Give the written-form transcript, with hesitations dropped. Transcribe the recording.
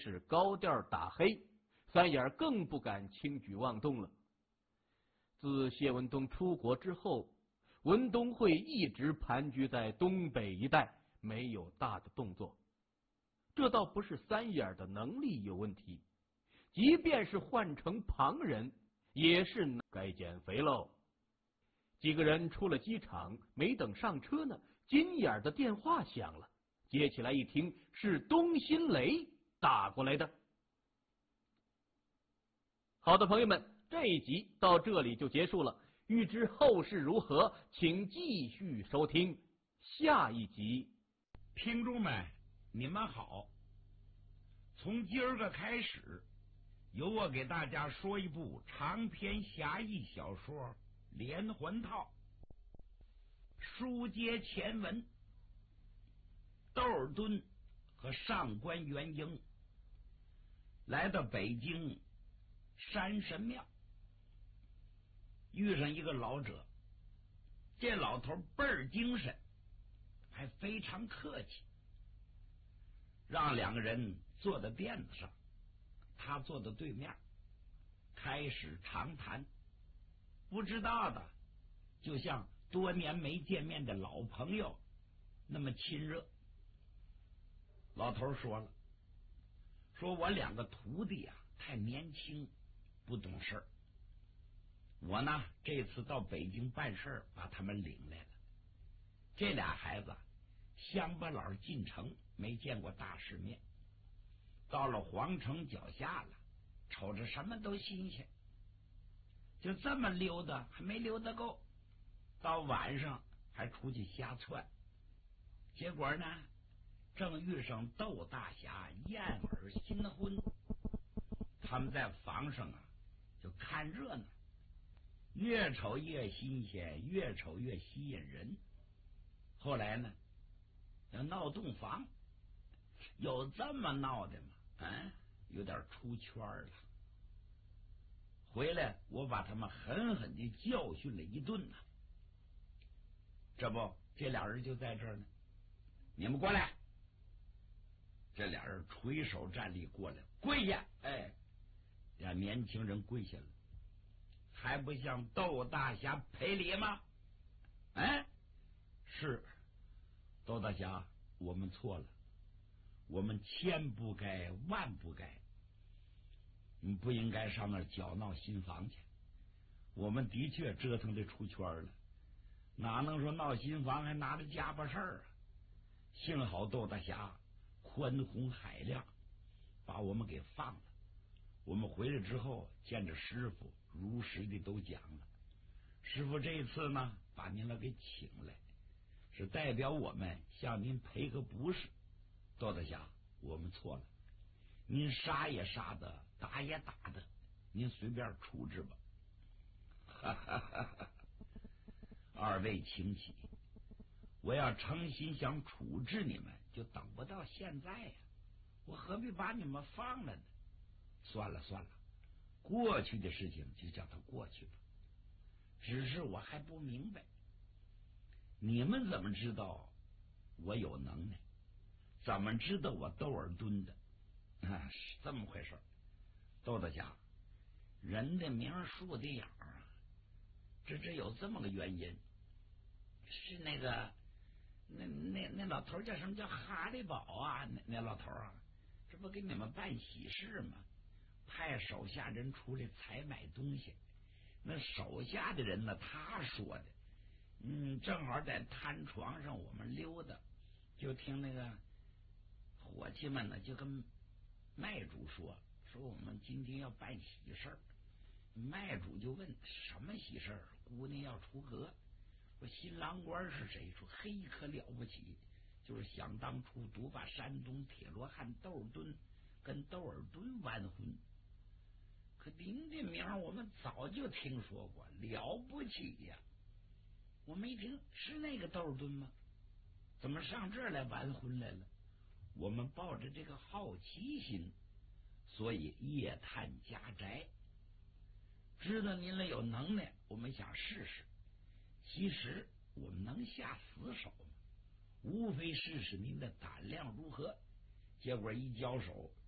是高调打黑，三眼更不敢轻举妄动了。自谢文东出国之后，文东会一直盘踞在东北一带，没有大的动作。这倒不是三眼的能力有问题，即便是换成旁人，也是该减肥喽。几个人出了机场，没等上车呢，金眼的电话响了，接起来一听是东新雷打过来的。好的，朋友们，这一集到这里就结束了。欲知后事如何，请继续收听下一集。 听众们，你们好！从今儿个开始，由我给大家说一部长篇侠义小说《连环套》。书接前文，窦尔敦和上官元英来到北京山神庙，遇上一个老者。这老头倍儿精神，还非常客气，让两个人坐在垫子上，他坐在对面，开始长谈。不知道的就像多年没见面的老朋友那么亲热。老头说了，说我两个徒弟啊太年轻，不懂事儿。我呢这次到北京办事儿，把他们领来了。这俩孩子乡巴佬进城，没见过大世面，到了皇城脚下了，瞅着什么都新鲜，就这么溜达还没溜达够，到晚上还出去瞎窜。结果呢，正遇上窦大侠燕儿新婚，他们在房上啊就看热闹，越瞅越新鲜，越瞅越吸引人。后来呢，要闹洞房，有这么闹的吗？有点出圈了。回来我把他们狠狠的教训了一顿呢。这不，这俩人就在这儿呢。你们过来！这俩人垂手站立过来，跪下！俩年轻人跪下了，还不向窦大侠赔礼吗？是，窦大侠，我们错了，我们千不该万不该，不应该上那儿搅闹新房去。我们的确折腾的出圈了，哪能说闹新房还拿着家巴事儿啊？幸好窦大侠宽宏海量，把我们给放了。我们回来之后见着师傅，如实的都讲了。师傅这一次呢，把您了给请来，是代表我们向您赔个不是。窦大侠，我们错了，您杀也杀的，打也打的，您随便处置吧。二位请起，我要诚心想处置你们，就等不到现在呀，我何必把你们放了呢？算了算了，过去的事情就叫它过去吧。只是我还不明白，你们怎么知道我有能耐？怎么知道我窦尔敦的？是这么回事。窦大侠，人的名树的养啊，这有这么个原因。是那个那老头叫什么？叫哈利堡啊？那老头啊，这不给你们办喜事吗？派手下人出来采买东西。那手下的人呢，他说的，正好在摊床上我们溜达，就听那个伙计们呢就跟卖主说我们今天要办喜事儿。卖主就问什么喜事儿？姑娘要出阁。说新郎官是谁？说嘿，可了不起，就是想当初独把山东铁罗汉窦尔敦跟窦尔敦完婚。可您这名我们早就听说过，了不起呀！我没听是那个窦尔敦吗？怎么上这儿来完婚来了？我们抱着这个好奇心，所以夜探家宅，知道您了有能耐，我们想试试。其实我们能下死手吗？无非试试您的胆量如何。结果一交手，